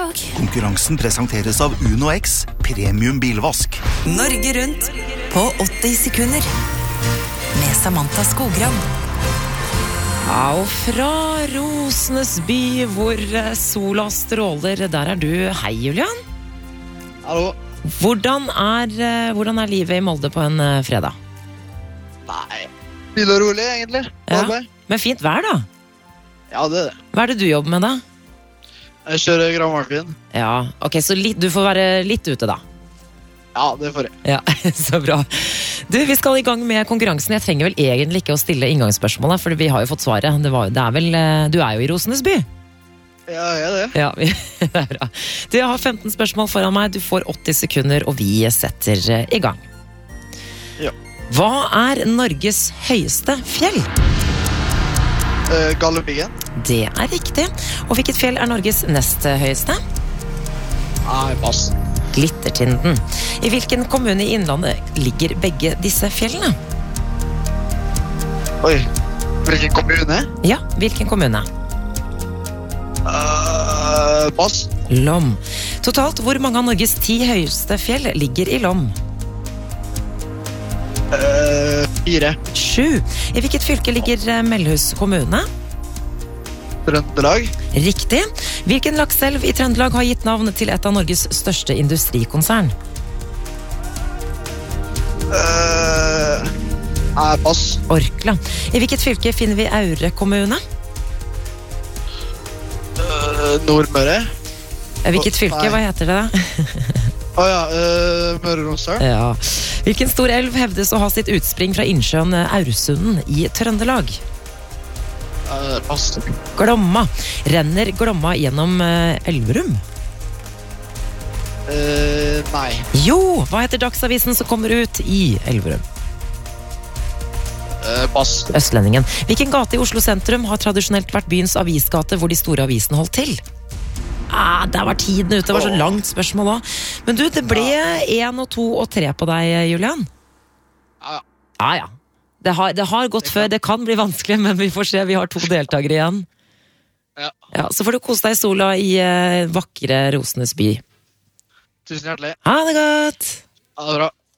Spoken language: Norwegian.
Konkurransen presenteres av Uno X, premium bilvask. Norge rundt på 80 sekunder. Med Samantha Skogran. Ja, og fra Rosenes by, hvor sola stråler, der du. Hei, Julian. Hallo. Hvordan er livet i Molde på en fredag? Nei, stille og rolig egentlig. Ja. Men fint vær da. Ja, det er det. Hva er det du jobber med da? Jeg kjører Gran Martin. Ja, ok, så du får være litt ute da. Ja, det får jeg. Ja, så bra. Du, vi skal i gang med konkurransen. Jeg trenger vel egentlig ikke å stille inngangsspørsmålet, for vi har jo fått svaret. Du er jo i Rosenes by. Ja, jeg er det. Ja, det er bra. Du, jeg har 15 spørsmål foran meg. Du får 80 sekunder, og vi setter i gang. Ja. Hva er Norges høyeste fjell? Galdhøpiggen. Det er riktig. Og hvilket fjell er Norges nest høyeste? Nei, pass. Glittertinden. I hvilken kommune i Innlandet ligger begge disse fjellene? Oi, hvilken kommune? Ja, hvilken kommune? Pass. Lom. Totalt, hvor mange av Norges 10 høyeste fjell ligger i Lom? 4. 7. I hvilket fylke ligger Melhus kommune? Trøndelag. Riktig. Hvilken lakselv i Trøndelag har gitt navn til et av Norges største industrikonsern? Pass. Orkla. I hvilket fylke finner vi Aure kommune? Nordmøre. Hvilket fylke, hva heter det da? Møre og Romsdal. Ja. Hvilken stor elv hevdes å ha sitt utspring fra innsjøen Aursunden i Trøndelag? Pass. Glomma. Renner Glomma gjennom Elverum? Nei. Jo, hva heter dagsavisen som kommer ut i Elverum? Pass. Østlendingen. Hvilken gate i Oslo sentrum har tradisjonelt vært byens avisgate hvor de store avisene holdt til? Der var tiden ute, det var så langt spørsmål også. Men du, det ble 1 og 2 og 3 på deg, Julian. Ja. Det har gått før, det kan bli vanskelig, men vi får se, vi har 2 deltakere igjen. Ja, så får du kose deg i sola i vakre Rosenes by. Tusen hjertelig. Ha det godt! Ha det bra.